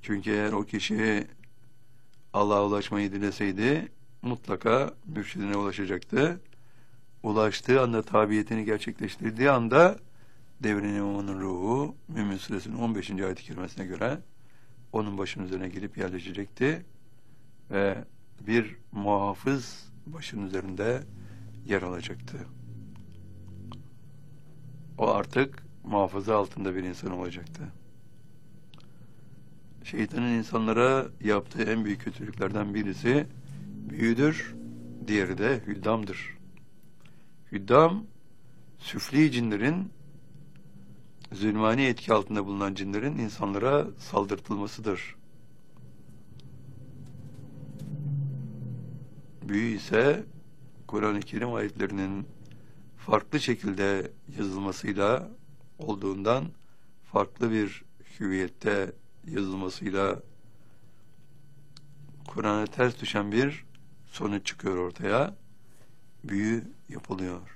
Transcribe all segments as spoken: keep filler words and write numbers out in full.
Çünkü eğer o kişi Allah'a ulaşmayı dileseydi mutlaka mürşidine ulaşacaktı. Ulaştığı anda, tabiyetini gerçekleştirdiği anda devrin imamının ruhu Mümin Suresinin on beşinci ayet-i kerimesine göre onun başının üzerine gelip yerleşecekti ve bir muhafız başının üzerinde yer alacaktı. O artık muhafaza altında bir insan olacaktı. Şeytanın insanlara yaptığı en büyük kötülüklerden birisi büyüdür, diğeri de hüddamdır. Hüddam, süfli cinlerin, zulmani etki altında bulunan cinlerin insanlara saldırtılmasıdır. Büyü ise Kur'an-ı Kerim ayetlerinin farklı şekilde yazılmasıyla olduğundan farklı bir hüviyette yazılmasıyla Kur'an'a ters düşen bir sonuç çıkıyor ortaya. Büyü yapılıyor.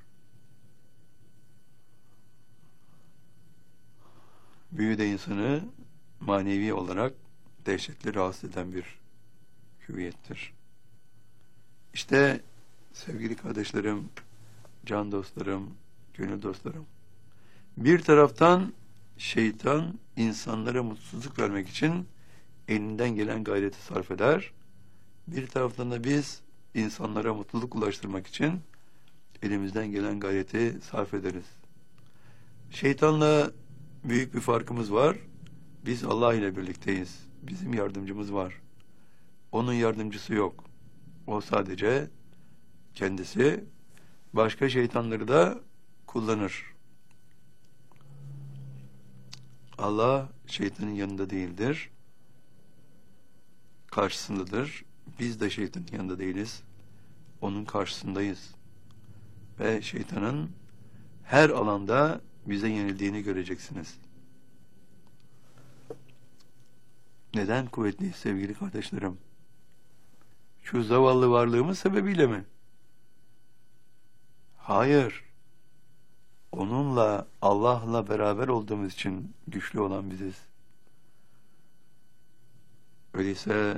Büyü de insanı manevi olarak dehşetli rahatsız eden bir hüviyettir. İşte sevgili kardeşlerim, can dostlarım, gönül dostlarım, bir taraftan şeytan insanlara mutsuzluk vermek için elinden gelen gayreti sarf eder. Bir taraftan da biz insanlara mutluluk ulaştırmak için elimizden gelen gayreti sarf ederiz. Şeytanla büyük bir farkımız var. Biz Allah ile birlikteyiz. Bizim yardımcımız var. Onun yardımcısı yok. O sadece kendisi başka şeytanları da kullanır. Allah şeytanın yanında değildir. Karşısındadır. Biz de şeytanın yanında değiliz. Onun karşısındayız. Ve şeytanın her alanda bize yenildiğini göreceksiniz. Neden kuvvetliyiz sevgili kardeşlerim? Şu zavallı varlığımız sebebiyle mi? Hayır. Onunla, Allah'la beraber olduğumuz için güçlü olan biziz. Öyleyse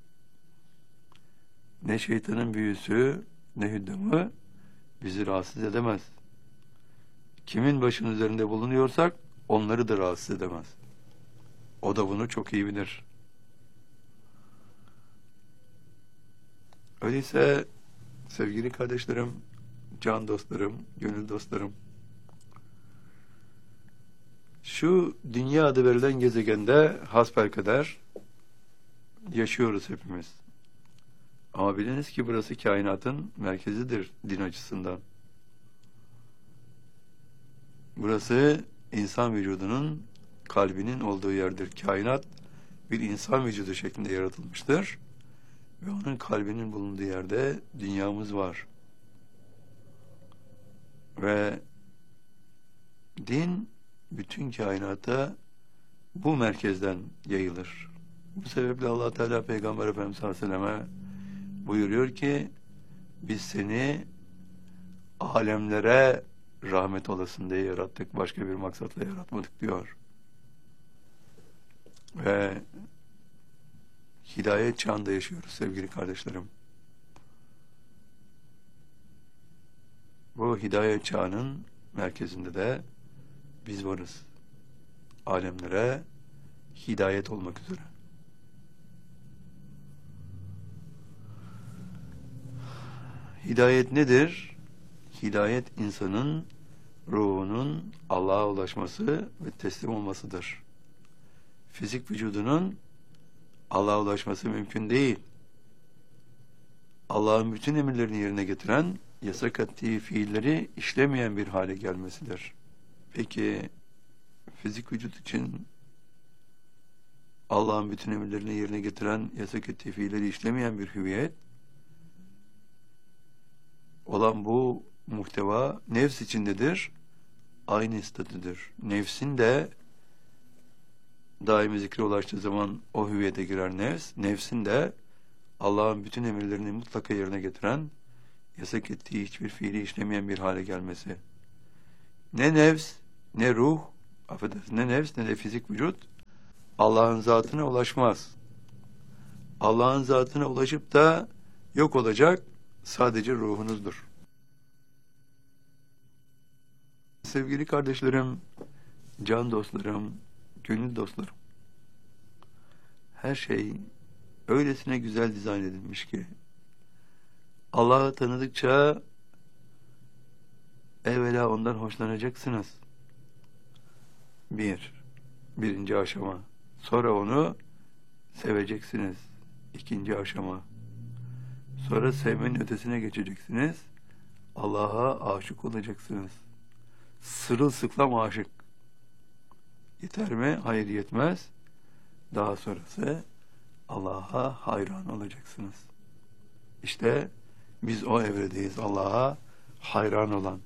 ne şeytanın büyüsü, ne hüddamı bizi rahatsız edemez. Kimin başının üzerinde bulunuyorsak onları da rahatsız edemez. O da bunu çok iyi bilir. Öyleyse sevgili kardeşlerim, can dostlarım, gönül dostlarım, şu dünya adı verilen gezegende hasbelkader yaşıyoruz hepimiz. Ama biliniz ki burası kainatın merkezidir din açısından. Burası insan vücudunun, kalbinin olduğu yerdir. Kainat bir insan vücudu şeklinde yaratılmıştır. Ve onun kalbinin bulunduğu yerde dünyamız var. Ve din bütün kainata bu merkezden yayılır. Bu sebeple Allah Teala Peygamber Efendimiz sallallahu aleyhi ve selleme buyuruyor ki biz seni alemlere rahmet olasın diye yarattık. Başka bir maksatla yaratmadık diyor. Ve hidayet çağında yaşıyoruz sevgili kardeşlerim. Bu hidayet çağının merkezinde de biz varız. Alemlere hidayet olmak üzere. Hidayet nedir? Hidayet insanın ruhunun Allah'a ulaşması ve teslim olmasıdır. Fizik vücudunun Allah'a ulaşması mümkün değil. Allah'ın bütün emirlerini yerine getiren, yasak ettiği fiilleri işlemeyen bir hale gelmesidir. Peki fizik vücut için Allah'ın bütün emirlerini yerine getiren, yasak ettiği fiilleri işlemeyen bir hüviyet olan bu muhteva nefs içindedir. Aynı statüdür. Nefsin de daimi zikre ulaştığı zaman o hüviyete girer nefs. Nefsin de Allah'ın bütün emirlerini mutlaka yerine getiren, yasak ettiği hiçbir fiili işlemeyen bir hale gelmesi. Ne nefs, ne ruh, affedersin, ne nefs, ne de fizik vücut Allah'ın zatına ulaşmaz. Allah'ın zatına ulaşıp da yok olacak sadece ruhunuzdur. Sevgili kardeşlerim, can dostlarım, gönül dostlarım, her şey öylesine güzel dizayn edilmiş ki Allah'ı tanıdıkça evvela ondan hoşlanacaksınız. Bir, birinci aşama. Sonra onu seveceksiniz. İkinci aşama. Sonra sevmenin ötesine geçeceksiniz. Allah'a aşık olacaksınız. Sırılsıklam aşık. Yeter mi? Hayır, yetmez. Daha sonrası Allah'a hayran olacaksınız. İşte biz o evredeyiz, Allah'a hayran olan.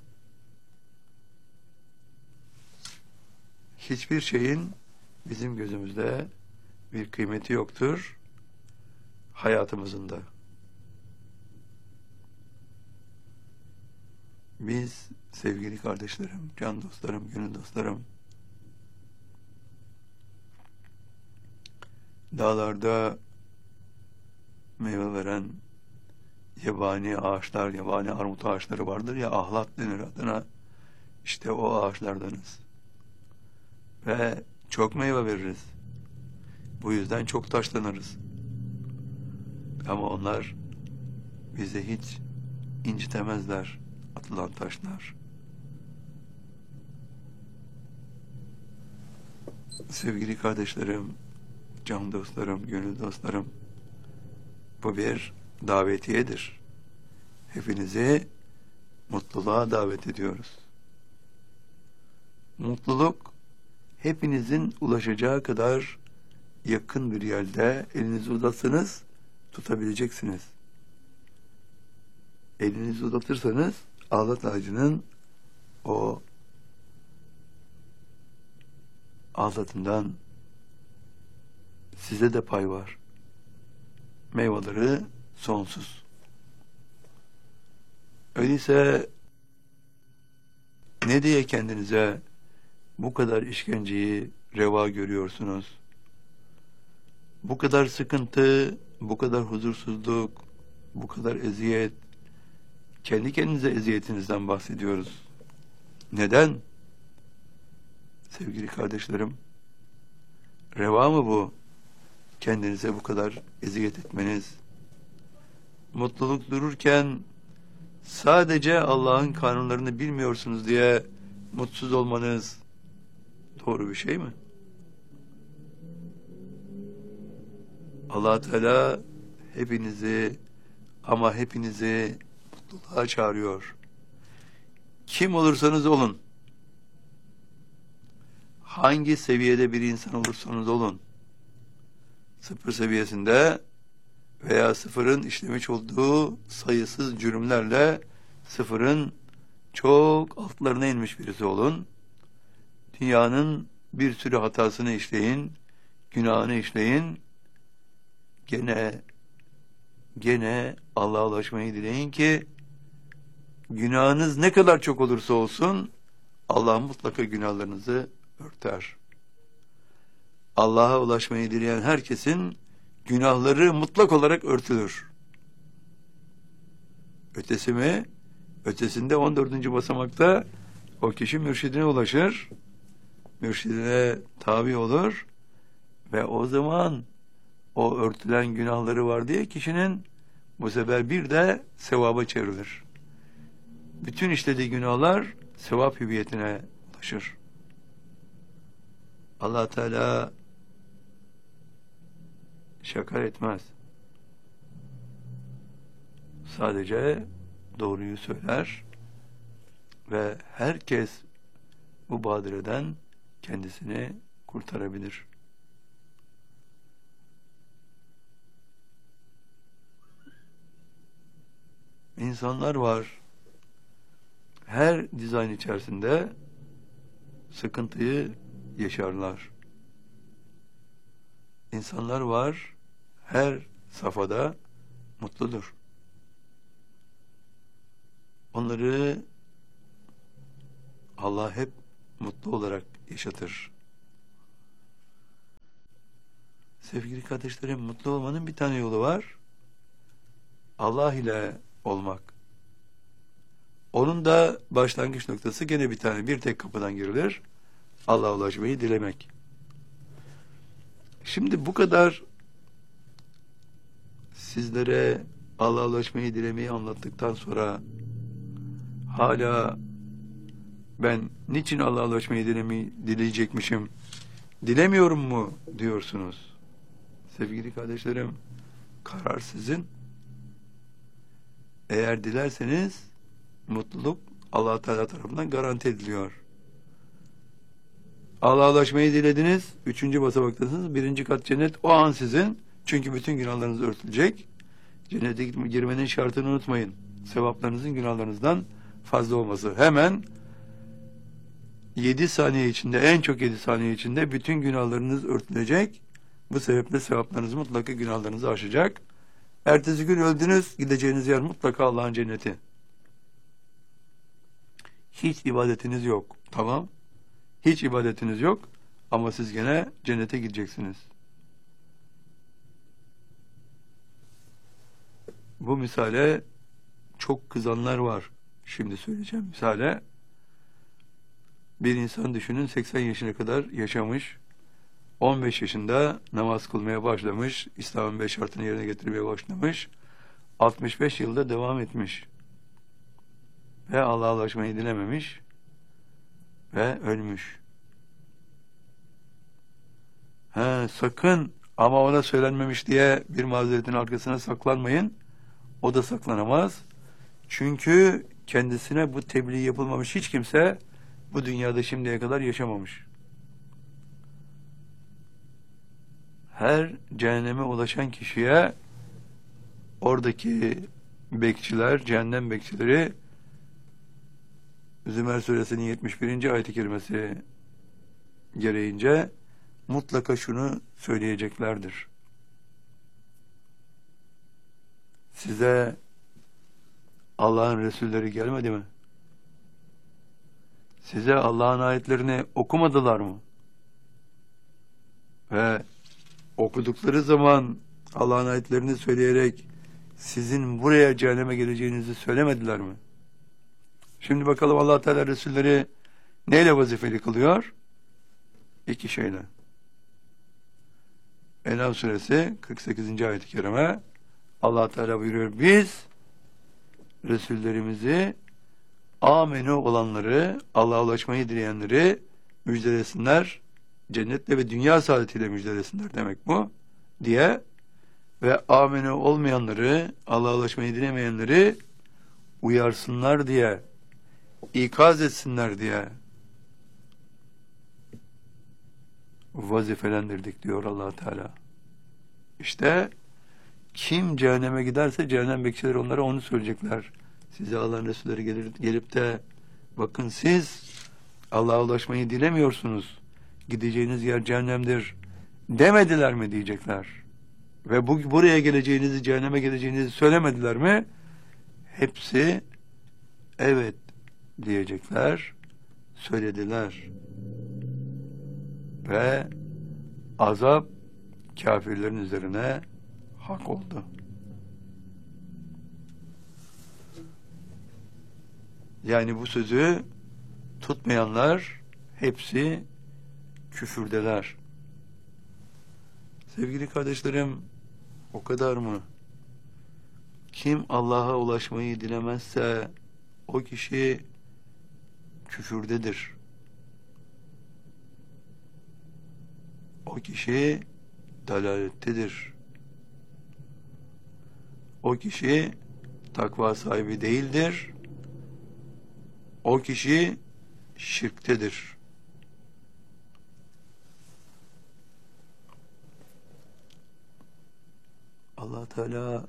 Hiçbir şeyin bizim gözümüzde bir kıymeti yoktur hayatımızın da. Biz sevgili kardeşlerim, can dostlarım, gönül dostlarım, dağlarda meyve veren yabani ağaçlar, yabani armut ağaçları vardır ya, ahlat denir adına. İşte o ağaçlardanız. Ve çok meyve veririz. Bu yüzden çok taşlanırız. Ama onlar bizi hiç incitemezler, atılan taşlar. Sevgili kardeşlerim, can dostlarım, gönül dostlarım, bu bir davetiyedir. Hepinizi mutluluğa davet ediyoruz. Mutluluk hepinizin ulaşacağı kadar yakın bir yerde, elinizi uzatsanız tutabileceksiniz. Elinizi uzatırsanız ahlat ağacının o ahlatından size de pay var. Meyveleri sonsuz. Öyleyse ne diye kendinize bu kadar işkenceyi reva görüyorsunuz? Bu kadar sıkıntı, bu kadar huzursuzluk, bu kadar eziyet, kendi kendinize eziyetinizden bahsediyoruz. Neden? Sevgili kardeşlerim, reva mı bu? Kendinize bu kadar eziyet etmeniz. Mutluluk dururken sadece Allah'ın kanunlarını bilmiyorsunuz diye mutsuz olmanız doğru bir şey mi? Allah Teala hepinizi ama hepinizi mutluluğa çağırıyor. Kim olursanız olun, hangi seviyede bir insan olursanız olun, sıfır seviyesinde veya sıfırın işlemiş olduğu sayısız cürümlerle sıfırın çok altlarına inmiş birisi olun, dünyanın bir sürü hatasını işleyin, günahını işleyin, gene gene Allah'a ulaşmayı dileyin ki günahınız ne kadar çok olursa olsun Allah mutlaka günahlarınızı örter. Allah'a ulaşmayı dileyen herkesin günahları mutlak olarak örtülür. Ötesi mi? Ötesinde on dördüncü basamakta o kişi mürşidine ulaşır, mürşidine tabi olur ve o zaman o örtülen günahları var diye kişinin bu sefer bir de sevaba çevrilir. Bütün işlediği günahlar sevap hüviyetine ulaşır. Allah Teala şaka etmez. Sadece doğruyu söyler ve herkes bu badireden kendisini kurtarabilir. İnsanlar var, her dizayn içerisinde sıkıntıyı yaşarlar. İnsanlar var, her safhada mutludur. Onları Allah hep mutlu olarak yaşatır. Sevgili kardeşlerim, mutlu olmanın bir tane yolu var. Allah ile olmak. Onun da başlangıç noktası gene bir tane, bir tek kapıdan girilir. Allah'a ulaşmayı dilemek. Şimdi bu kadar sizlere Allah'a ulaşmayı dilemeyi anlattıktan sonra hala ben niçin Allah'a ulaşmayı dilemeyi, dileyecekmişim, dilemiyorum mu diyorsunuz? Sevgili kardeşlerim, karar sizin. Eğer dilerseniz mutluluk Allah Teala tarafından garanti ediliyor. Allah'a ulaşmayı dilediniz, üçüncü basamaktasınız, birinci kat cennet o an sizin. Çünkü bütün günahlarınız örtülecek. Cennete girmenin şartını unutmayın. Sevaplarınızın günahlarınızdan fazla olması. Hemen yedi saniye içinde, en çok yedi saniye içinde bütün günahlarınız örtülecek. Bu sebeple sevaplarınız mutlaka günahlarınızı aşacak. Ertesi gün öldünüz, gideceğiniz yer mutlaka Allah'ın cenneti. Hiç ibadetiniz yok. Tamam. Hiç ibadetiniz yok. Ama siz gene cennete gideceksiniz. Bu misale çok kızanlar var. Şimdi söyleyeceğim misale. Bir insan düşünün, seksen yaşına kadar yaşamış. on beş yaşında namaz kılmaya başlamış. İslam'ın beş şartını yerine getirmeye başlamış. altmış beş yılda devam etmiş. Ve Allah'a ulaşmayı dilememiş. Ve ölmüş. He, sakın ama ona söylenmemiş diye bir mazeretin arkasına saklanmayın. O da saklanamaz. Çünkü kendisine bu tebliğ yapılmamış hiç kimse bu dünyada şimdiye kadar yaşamamış. Her cehenneme ulaşan kişiye oradaki bekçiler, cehennem bekçileri Zümer suresinin yetmiş birinci ayet-i kerimesi gereğince mutlaka şunu söyleyeceklerdir. Size Allah'ın Resulleri gelmedi mi? Size Allah'ın ayetlerini okumadılar mı? Ve okudukları zaman Allah'ın ayetlerini söyleyerek sizin buraya cehenneme geleceğinizi söylemediler mi? Şimdi bakalım Allah Teala Resulleri neyle vazifeli kılıyor? İki şeyle. En'am suresi kırk sekizinci ayet-i kerime Allah Teala buyuruyor, biz Resullerimizi amenu olanları, Allah'a ulaşmayı dileyenleri müjdelesinler, cennetle ve dünya saadetiyle müjdelesinler demek bu diye ve amenu olmayanları, Allah'a ulaşmayı dilemeyenleri uyarsınlar diye, ikaz etsinler diye vazifelendirdik diyor Allah Teala. İşte kim cehenneme giderse cehennem bekçileri onlara onu söyleyecekler. Size Allah'ın Resulleri gelir, gelip de bakın siz Allah'a ulaşmayı dilemiyorsunuz. Gideceğiniz yer cehennemdir demediler mi diyecekler. Ve bu buraya geleceğinizi, cehenneme geleceğinizi söylemediler mi? Hepsi evet diyecekler. Söylediler. Ve azap kafirlerin üzerine hak oldu. Yani bu sözü tutmayanlar hepsi küfürdeler. Sevgili kardeşlerim, o kadar mı? Kim Allah'a ulaşmayı dilemezse o kişi küfürdedir. O kişi dalalettedir. O kişi takva sahibi değildir. O kişi şirktedir. Allah Teala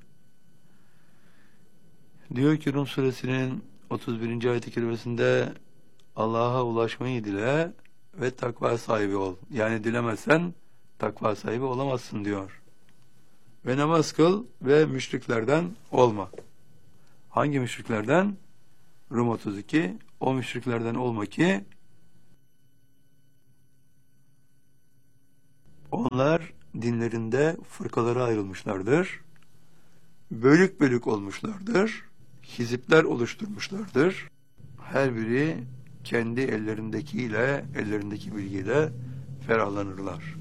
diyor ki Rum suresinin otuz birinci ayet-i kerimesinde Allah'a ulaşmayı dile ve takva sahibi ol. Yani dilemezsen takva sahibi olamazsın diyor. Ve namaz kıl ve müşriklerden olma. Hangi müşriklerden? Rum otuz iki. O müşriklerden olma ki onlar dinlerinde fırkalara ayrılmışlardır. Bölük bölük olmuşlardır. Hizipler oluşturmuşlardır. Her biri kendi ellerindekiyle, ellerindeki bilgiyle ferahlanırlar.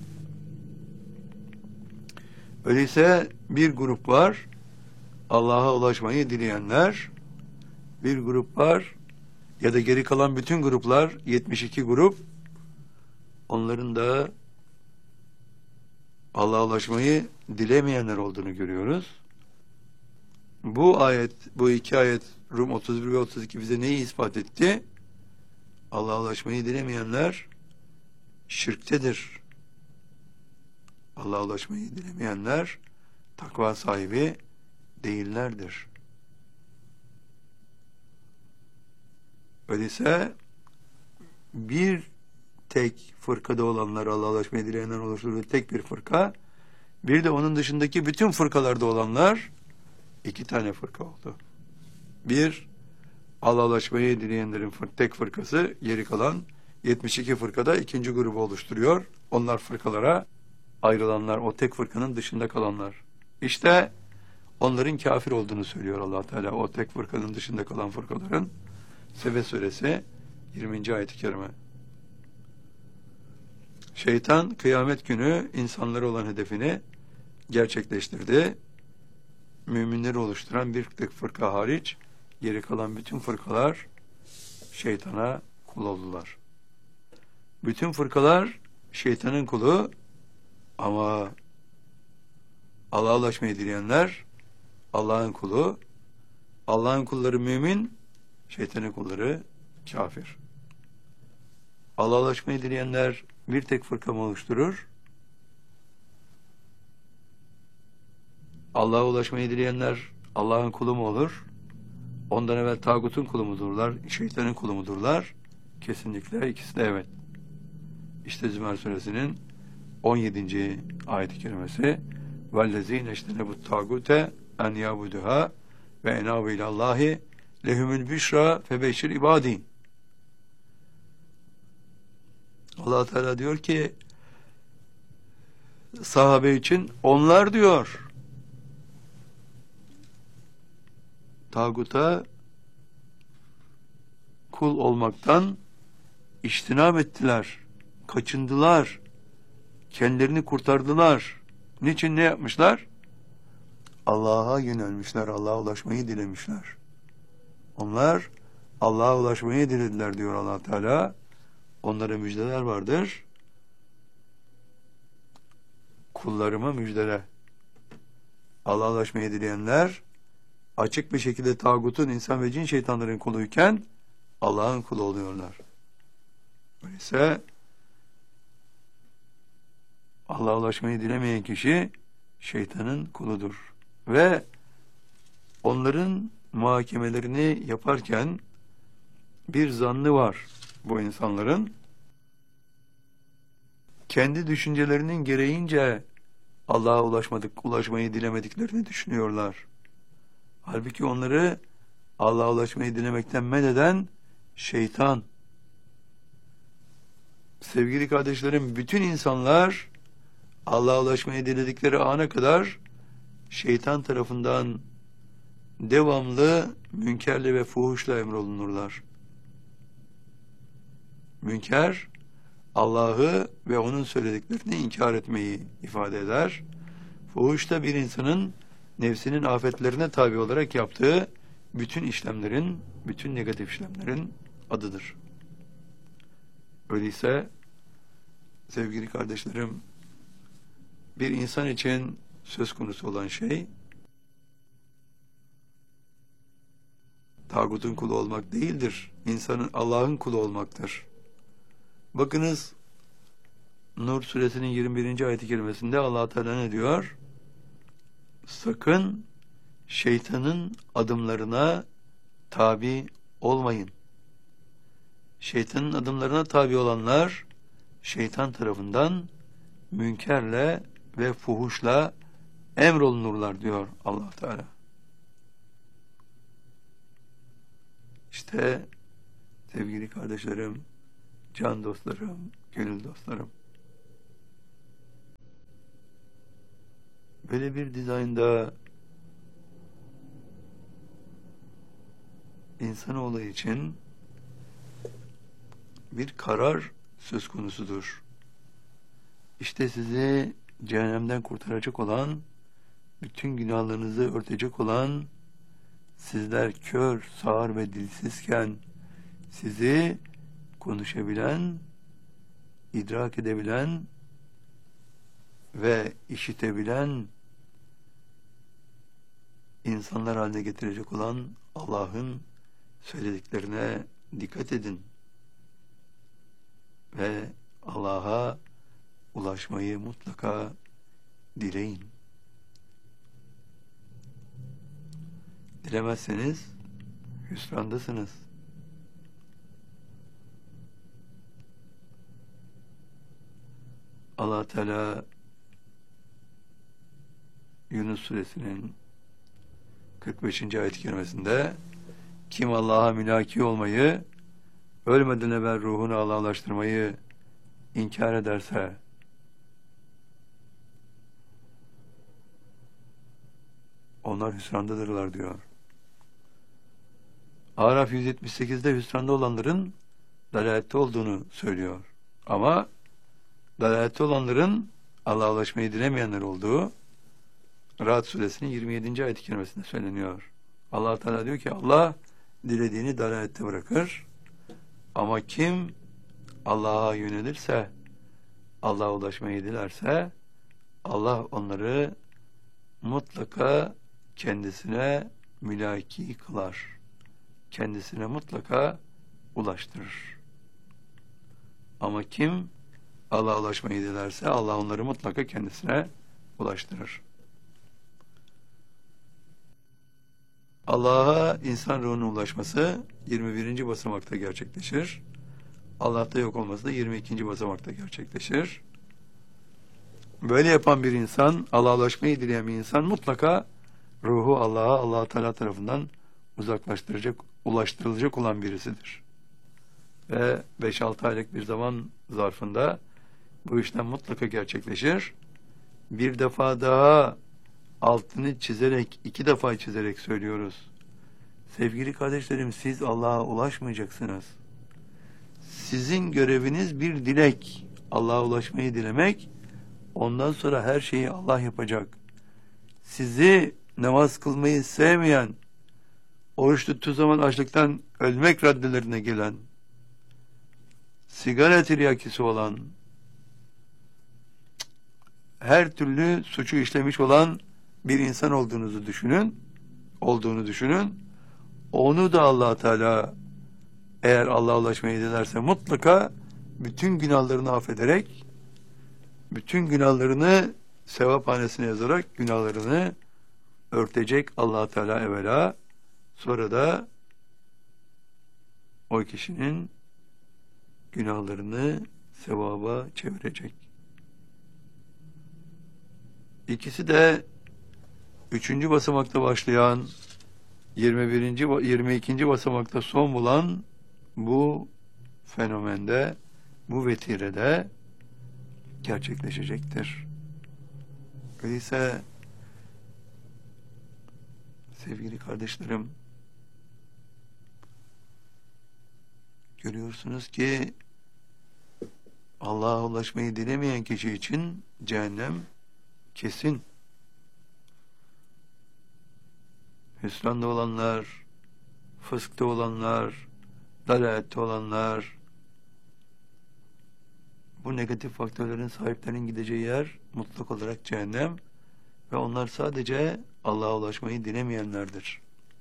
Öyleyse bir grup var, Allah'a ulaşmayı dileyenler, bir grup var, ya da geri kalan bütün gruplar, yetmiş iki grup, onların da Allah'a ulaşmayı dilemeyenler olduğunu görüyoruz. Bu ayet, bu iki ayet, Rum otuz bir ve otuz iki bize neyi ispat etti? Allah'a ulaşmayı dilemeyenler şirktedir. Allah'a ulaşmayı dilemeyenler takva sahibi değillerdir. Öyleyse bir tek fırkada olanlar, Allah'a ulaşmayı dileyenler oluşturduğu tek bir fırka, bir de onun dışındaki bütün fırkalarda olanlar iki tane fırka oldu. Bir, Allah'a ulaşmayı dileyenlerin tek fırkası, geri kalan yetmiş iki fırkada ikinci grubu oluşturuyor. Onlar fırkalara ayrılanlar, o tek fırkanın dışında kalanlar. İşte onların kafir olduğunu söylüyor Allah Teala. O tek fırkanın dışında kalan fırkaların. Sebe suresi yirminci ayet-i kerime. Şeytan kıyamet günü insanlara olan hedefini gerçekleştirdi. Müminleri oluşturan bir tek fırka hariç geri kalan bütün fırkalar şeytana kul oldular. Bütün fırkalar şeytanın kulu, ama Allah'a ulaşmayı dileyenler Allah'ın kulu. Allah'ın kulları mümin, şeytanın kulları kafir. Allah'a ulaşmayı dileyenler bir tek fırka mı oluşturur? Allah'a ulaşmayı dileyenler Allah'ın kulu mu olur? Ondan evvel tağutun kulu mudurlar? Şeytanın kulu mudurlar? Kesinlikle ikisi de evet. İşte Zümer suresinin on yedinci ayet-i kerimesi وَالَّذ۪ينَ اَجْتَنَبُ التَّاغُوتَ اَنْ يَعْبُدُهَا وَاَنَابُ اِلَى اللّٰهِ لَهُمُ الْبِشْرَى فَبَشِّرْ ibadî. Allah Teala diyor ki sahabe için, onlar diyor tağuta kul olmaktan içtinab ettiler, kaçındılar, kendilerini kurtardılar. Niçin, ne yapmışlar? Allah'a yönelmişler, Allah'a ulaşmayı dilemişler. Onlar Allah'a ulaşmayı dilediler diyor Allah Teala. Onlara müjdeler vardır. Kullarıma müjdele. Allah'a ulaşmayı dileyenler açık bir şekilde tağutun, insan ve cin şeytanların kuluyken Allah'ın kulu oluyorlar. Öyleyse Allah'a ulaşmayı dilemeyen kişi şeytanın kuludur. Ve onların muhakemelerini yaparken bir zannı var bu insanların. Kendi düşüncelerinin gereğince Allah'a ulaşmadık, ulaşmayı dilemediklerini düşünüyorlar. Halbuki onları Allah'a ulaşmayı dilemekten men eden şeytan. Sevgili kardeşlerim, bütün insanlar Allah'a ulaşmayı diledikleri ana kadar şeytan tarafından devamlı münkerle ve fuhuşla emrolunurlar. Münker, Allah'ı ve onun söylediklerini inkar etmeyi ifade eder. Fuhuş da bir insanın nefsinin afetlerine tabi olarak yaptığı bütün işlemlerin, bütün negatif işlemlerin adıdır. Öyleyse sevgili kardeşlerim, bir insan için söz konusu olan şey tağutun kulu olmak değildir. İnsanın Allah'ın kulu olmaktır. Bakınız Nur suresinin yirmi birinci ayet-i kerimesinde Allah Teala ne diyor? Sakın şeytanın adımlarına tabi olmayın. Şeytanın adımlarına tabi olanlar şeytan tarafından münkerle ve fuhuşla emrolunurlar diyor Allah Teala. İşte sevgili kardeşlerim, can dostlarım, gönül dostlarım, Böyle bir dizaynda insanoğlu için bir karar söz konusudur. İşte sizi cehennemden kurtaracak olan, bütün günahlarınızı örtecek olan, sizler kör, sağır ve dilsizken sizi konuşabilen, idrak edebilen ve işitebilen insanlar haline getirecek olan Allah'ın söylediklerine dikkat edin ve Allah'a ulaşmayı mutlaka dileyin. Dilemezseniz hüsrandasınız. Allah Teala Yunus suresinin kırk beşinci ayet-i kerimesinde kim Allah'a mülaki olmayı, ölmeden evvel ruhunu Allah'laştırmayı inkar ederse onlar hüsrandadırlar diyor. Araf yüz yetmiş sekizde hüsranda olanların dalalette olduğunu söylüyor. Ama dalalette olanların Allah'a ulaşmayı dilemeyenler olduğu Ra'd suresinin yirmi yedinci ayet-i kerimesinde söyleniyor. Allah Teala diyor ki Allah dilediğini dalalette bırakır. Ama kim Allah'a yönelirse, Allah'a ulaşmayı dilerse Allah onları mutlaka kendisine mülaki kılar. Kendisine mutlaka ulaştırır. Ama kim Allah'a ulaşmayı dilerse Allah onları mutlaka kendisine ulaştırır. Allah'a insan ruhunun ulaşması yirmi birinci basamakta gerçekleşir. Allah'ta yok olması da yirmi ikinci basamakta gerçekleşir. Böyle yapan bir insan, Allah'a ulaşmayı dileyen bir insan mutlaka ruhu Allah'a, Allah Teala tarafından uzaklaştıracak, ulaştırılacak olan birisidir. Ve beş altı aylık bir zaman zarfında bu işlem mutlaka gerçekleşir. Bir defa daha altını çizerek, iki defa çizerek söylüyoruz. Sevgili kardeşlerim, siz Allah'a ulaşmayacaksınız. Sizin göreviniz bir dilek. Allah'a ulaşmayı dilemek. Ondan sonra her şeyi Allah yapacak. Sizi namaz kılmayı sevmeyen, oruç tuttuğu zaman açlıktan ölmek raddelerine gelen, sigara tiryakisi olan, her türlü suçu işlemiş olan bir insan olduğunuzu düşünün, olduğunu düşünün. Onu da Allah Teala eğer Allah'a ulaşmayı dilerse mutlaka bütün günahlarını affederek, bütün günahlarını sevaphanesine yazarak günahlarını örtecek Allah Teala evvela, sonra da o kişinin günahlarını sevaba çevirecek. İkisi de üçüncü basamakta başlayan, yirmi birinci yirmi ikinci basamakta son bulan bu fenomende, bu vetirede gerçekleşecektir. Öyleyse sevgili kardeşlerim, görüyorsunuz ki Allah'a ulaşmayı dilemeyen kişi için cehennem kesin. Hüsranda olanlar, fıskta olanlar, dalalette olanlar, bu negatif faktörlerin sahiplerinin gideceği yer mutlak olarak cehennem ve onlar sadece Allah'a ulaşmayı dilemeyenlerdir.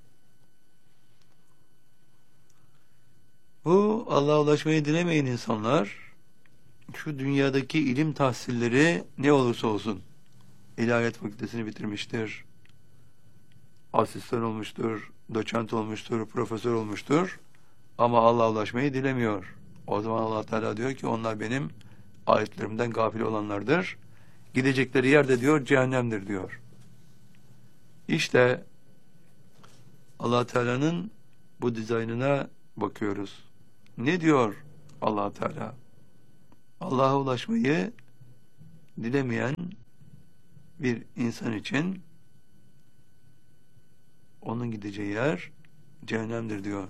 Bu Allah'a ulaşmayı dilemeyen insanlar şu dünyadaki ilim tahsilleri ne olursa olsun, ilahiyat fakültesini bitirmiştir, asistan olmuştur, doçent olmuştur, profesör olmuştur ama Allah'a ulaşmayı dilemiyor. O zaman Allah Teala diyor ki onlar benim ayetlerimden gafil olanlardır. Gidecekleri yerde diyor cehennemdir diyor. İşte Allah Teala'nın bu dizaynına bakıyoruz. Ne diyor Allah Teala? Allah'a ulaşmayı dilemeyen bir insan için onun gideceği yer cehennemdir diyor.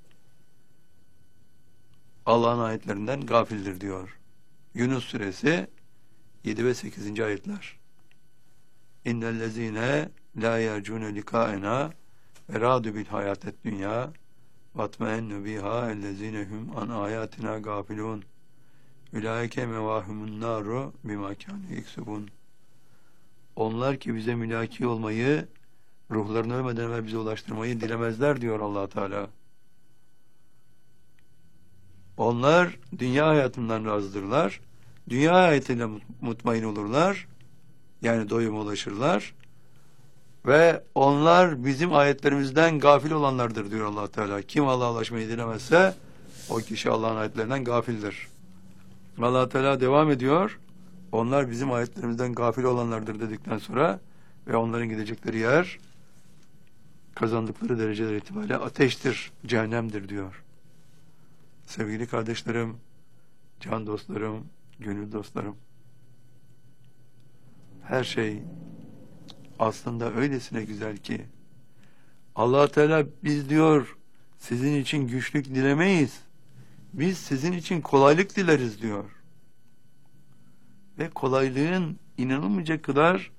Allah'ın ayetlerinden gafildir diyor. Yunus suresi yedi ve sekizinci ayetler. İnnellezîne lâ yercûne likâena ve râdü bil hayâtet dünya vatmeennu biha ellezîne hum an âyâtina gâfilûn ulaike mevâhumun nâru bimâ kânû yeksubûn. Onlar ki bize mülaki olmayı, ruhlarını ölmeden evvel bize ulaştırmayı dilemezler diyor Allah Teala. Onlar dünya hayatından razıdırlar. Dünya hayatıyla mutmain olurlar. Yani doyuma ulaşırlar. Ve onlar bizim ayetlerimizden gafil olanlardır diyor Allah Teala. Kim Allah'a ulaşmayı dilemezse o kişi Allah'ın ayetlerinden gafildir. Allah Teala devam ediyor. Onlar bizim ayetlerimizden gafil olanlardır dedikten sonra ve onların gidecekleri yer kazandıkları dereceler itibariyle ateştir, cehennemdir diyor. Sevgili kardeşlerim, can dostlarım, gönül dostlarım, her şey aslında öylesine güzel ki Allah Teala biz diyor sizin için güçlük dilemeyiz. Biz sizin için kolaylık dileriz diyor. Ve kolaylığın inanılmayacak kadar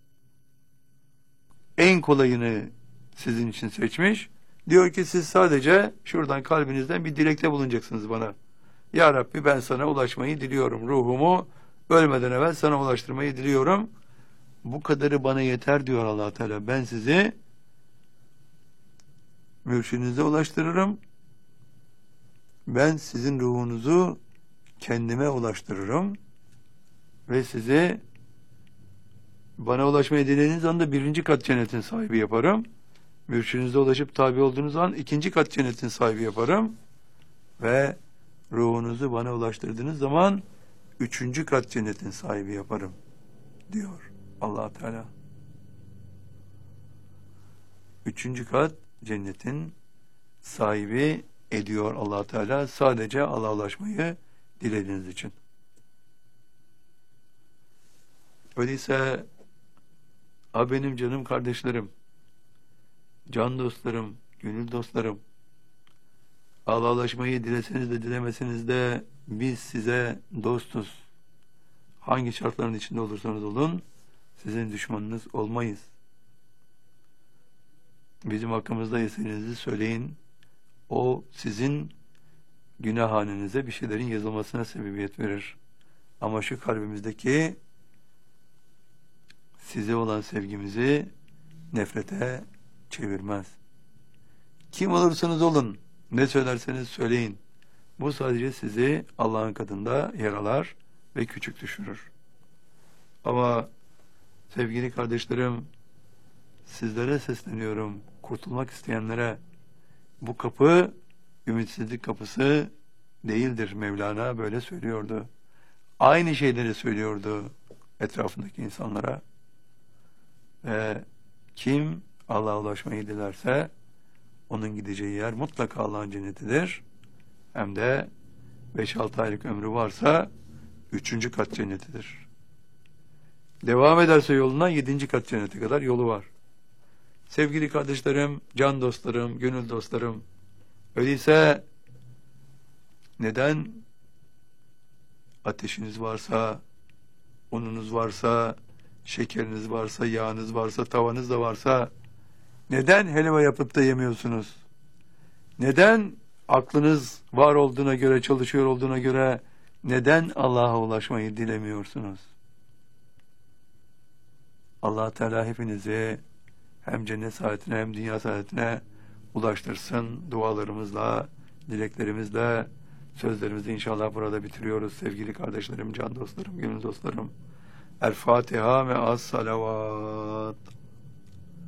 en kolayını sizin için seçmiş. Diyor ki siz sadece şuradan kalbinizden bir dilekte bulunacaksınız bana. Ya Rabbi ben sana ulaşmayı diliyorum. Ruhumu ölmeden evvel sana ulaştırmayı diliyorum. Bu kadarı bana yeter diyor Allah Teala. Ben sizi mürşidinize ulaştırırım. Ben sizin ruhunuzu kendime ulaştırırım. Ve sizi bana ulaşmayı dilediğiniz anda birinci kat cennetin sahibi yaparım. Mürşidinize ulaşıp tabi olduğunuz zaman ikinci kat cennetin sahibi yaparım. Ve ruhunuzu bana ulaştırdığınız zaman üçüncü kat cennetin sahibi yaparım diyor Allah Teala. Üçüncü kat cennetin sahibi ediyor Allah Teala sadece Allah'a ulaşmayı dilediğiniz için. Öyleyse a benim canım kardeşlerim, can dostlarım, gönül dostlarım, Allah'a ulaşmayı dileseniz de dilemeseniz de biz size dostuz. Hangi şartların içinde olursanız olun, sizin düşmanınız olmayız. Bizim hakkımızda eserinizi söyleyin. O sizin günahhanenize bir şeylerin yazılmasına sebebiyet verir. Ama şu kalbimizdeki size olan sevgimizi nefrete çevirmez. Kim olursanız olun, ne söylerseniz söyleyin. Bu sadece sizi Allah'ın katında yaralar ve küçük düşürür. Ama sevgili kardeşlerim, sizlere sesleniyorum, kurtulmak isteyenlere, bu kapı ümitsizlik kapısı değildir. Mevlana böyle söylüyordu. Aynı şeyleri söylüyordu etrafındaki insanlara. Ve kim Allah'a ulaşmayı dilerse onun gideceği yer mutlaka Allah'ın cennetidir. Hem de beş altı aylık ömrü varsa üçüncü kat cennetidir. Devam ederse yoluna yedinci kat cennete kadar yolu var. Sevgili kardeşlerim, can dostlarım, gönül dostlarım, öyleyse neden ateşiniz varsa, ununuz varsa, şekeriniz varsa, yağınız varsa, tavanız da varsa neden helva yapıp da yemiyorsunuz? Neden aklınız var olduğuna göre, çalışıyor olduğuna göre neden Allah'a ulaşmayı dilemiyorsunuz? Allah Teala hepinizi hem cennet saadetine hem dünya saadetine ulaştırsın. Dualarımızla, dileklerimizle, sözlerimizi inşallah burada bitiriyoruz. Sevgili kardeşlerim, can dostlarım, gönül dostlarım. El Fatiha ve as salavat.